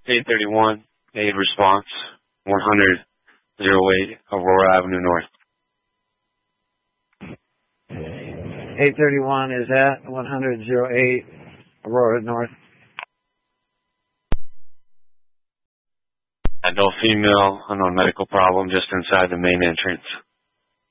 831, aid response, 100-08, Aurora Avenue North. 831 is at 100-08, Aurora North. Adult female, unknown medical problem just inside the main entrance.